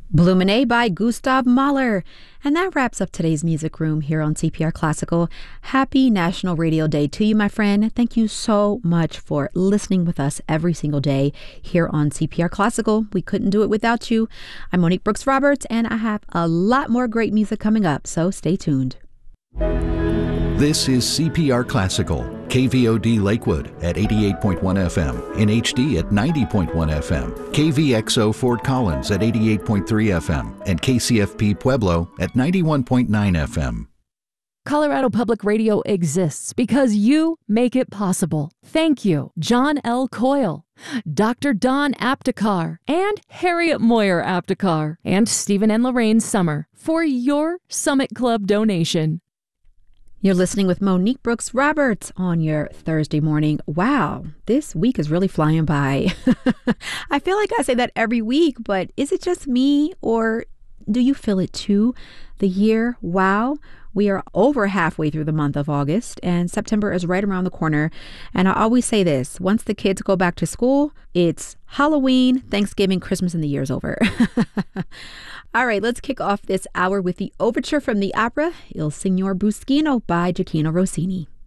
Blumenet by Gustav Mahler. And that wraps up today's Music Room here on CPR Classical. Happy National Radio Day to you, my friend. Thank you so much for listening with us every single day here on CPR Classical. We couldn't do it without you. I'm Monique Brooks Roberts, and I have a lot more great music coming up, so stay tuned. This is CPR Classical, KVOD Lakewood at 88.1 FM, in HD at 90.1 FM, KVXO Fort Collins at 88.3 FM, and KCFP Pueblo at 91.9 FM. Colorado Public Radio exists because you make it possible. Thank you, John L. Coyle, Dr. Don Aptekar, and Harriet Moyer Aptekar, and Stephen and Lorraine Summer for your Summit Club donation. You're listening with Monique Brooks Roberts on your Thursday morning. Wow, this week is really flying by. I feel like I say that every week, but is it just me, or do you feel it too? The year, wow. We are over halfway through the month of August, and September is right around the corner. And I always say this, once the kids go back to school, it's Halloween, Thanksgiving, Christmas, and the year's over. All right, let's kick off this hour with the overture from the opera Il Signor Busquino by Gioachino Rossini.